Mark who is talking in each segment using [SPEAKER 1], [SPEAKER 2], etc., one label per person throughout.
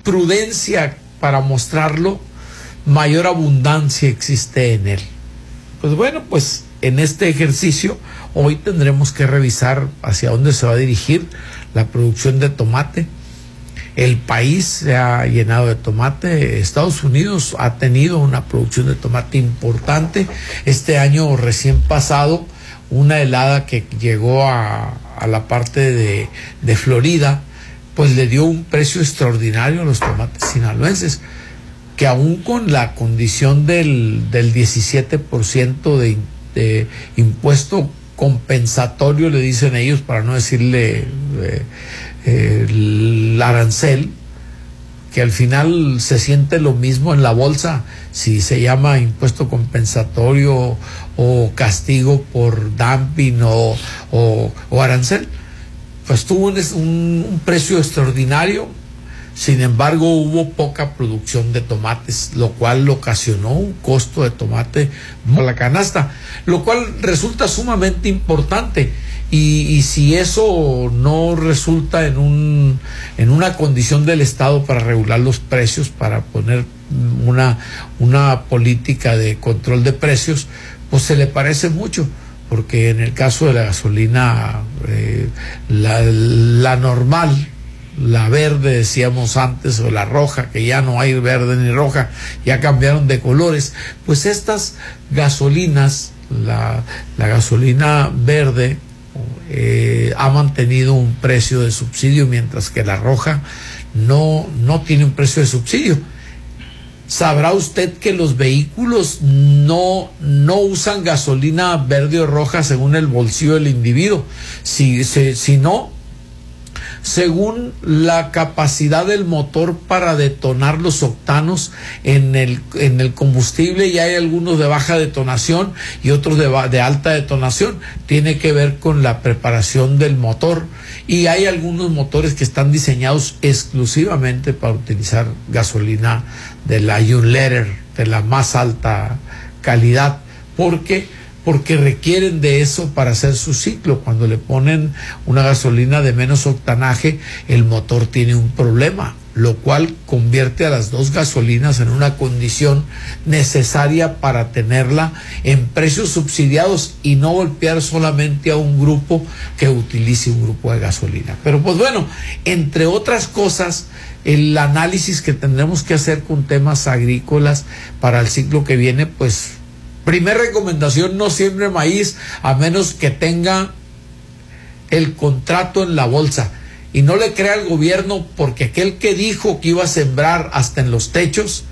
[SPEAKER 1] prudencia para mostrarlo, mayor abundancia existe en él. Pues bueno, pues en este ejercicio hoy tendremos que revisar hacia dónde se va a dirigir la producción de tomate. El país se ha llenado de tomate. Estados Unidos ha tenido una producción de tomate importante. Este año recién pasado, una helada que llegó a la parte de Florida, pues le dio un precio extraordinario a los tomates sinaloenses, que aún con la condición del 17% de impuesto compensatorio, le dicen ellos, para no decirle el arancel, que al final se siente lo mismo en la bolsa, si se llama impuesto compensatorio o castigo por dumping o arancel, pues tuvo un precio extraordinario. Sin embargo, hubo poca producción de tomates, lo cual ocasionó un costo de tomate a la canasta, lo cual resulta sumamente importante. Y si eso no resulta en una condición del Estado para regular los precios, para poner una política de control de precios, pues se le parece mucho. Porque en el caso de la gasolina, la normal, la verde decíamos antes, o la roja, que ya no hay verde ni roja, ya cambiaron de colores, pues estas gasolinas, la gasolina verde ha mantenido un precio de subsidio, mientras que la roja no tiene un precio de subsidio. Sabrá usted que los vehículos no usan gasolina verde o roja según el bolsillo del individuo, sino según la capacidad del motor para detonar los octanos en el combustible, y hay algunos de baja detonación y otros de alta detonación. Tiene que ver con la preparación del motor, y hay algunos motores que están diseñados exclusivamente para utilizar gasolina de la Unleaded, de la más alta calidad, porque requieren de eso para hacer su ciclo. Cuando le ponen una gasolina de menos octanaje, el motor tiene un problema, lo cual convierte a las dos gasolinas en una condición necesaria para tenerla en precios subsidiados y no golpear solamente a un grupo que utilice un grupo de gasolina. Pero pues bueno, entre otras cosas, el análisis que tendremos que hacer con temas agrícolas para el ciclo que viene, pues primera recomendación: no siembre maíz a menos que tenga el contrato en la bolsa. Y no le crea al gobierno, porque aquel que dijo que iba a sembrar hasta en los techos,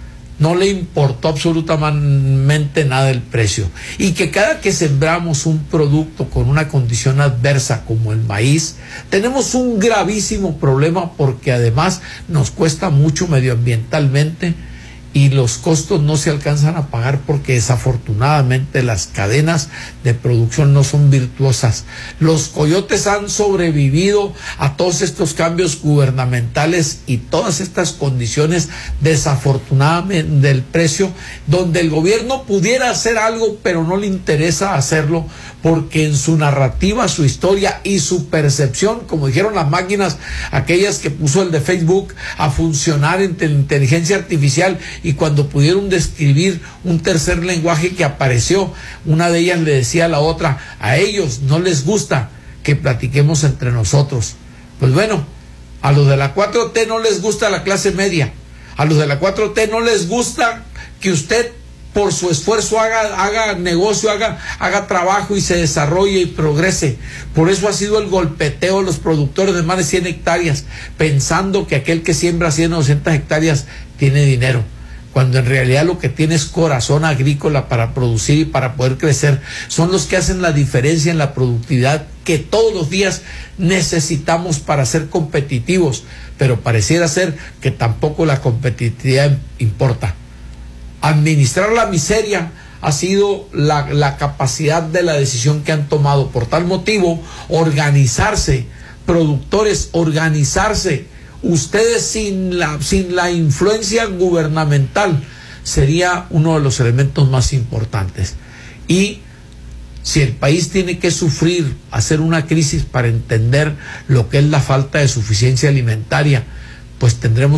[SPEAKER 1] no le importó absolutamente nada el precio. Y que cada que sembramos un producto con una condición adversa como el maíz, tenemos un gravísimo problema, porque además nos cuesta mucho medioambientalmente y los costos no se alcanzan a pagar, porque desafortunadamente las cadenas de producción no son virtuosas. Los coyotes han sobrevivido a todos estos cambios gubernamentales y todas estas condiciones desafortunadamente del precio, donde el gobierno pudiera hacer algo, pero no le interesa hacerlo, porque en su narrativa, su historia y su percepción, como dijeron las máquinas, aquellas que puso el de Facebook a funcionar en inteligencia artificial, y cuando pudieron describir un tercer lenguaje que apareció, una de ellas le decía a la otra: a ellos no les gusta que platiquemos entre nosotros. Pues bueno, a los de la 4T no les gusta la clase media, a los de la 4T no les gusta que usted por su esfuerzo haga negocio, haga trabajo y se desarrolle y progrese. Por eso ha sido el golpeteo de los productores de más de 100 hectáreas, pensando que aquel que siembra 100 o 200 hectáreas tiene dinero, cuando en realidad lo que tiene es corazón agrícola para producir y para poder crecer. Son los que hacen la diferencia en la productividad que todos los días necesitamos para ser competitivos, pero pareciera ser que tampoco la competitividad importa. Administrar la miseria ha sido la capacidad de la decisión que han tomado. Por tal motivo, organizarse, productores, organizarse. Ustedes sin la influencia gubernamental sería uno de los elementos más importantes. Y si el país tiene que sufrir, hacer una crisis para entender lo que es la falta de suficiencia alimentaria, pues tendremos